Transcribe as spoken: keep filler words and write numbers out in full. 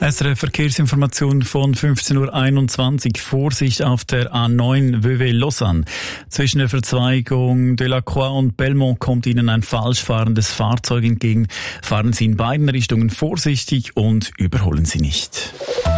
S R F Verkehrsinformation von fünfzehn Uhr einundzwanzig. Vorsicht auf der A neun Vevey-Lausanne. Zwischen der Verzweigung Delacroix und Belmont kommt Ihnen ein falsch fahrendes Fahrzeug entgegen. Fahren Sie in beiden Richtungen vorsichtig und überholen Sie nicht.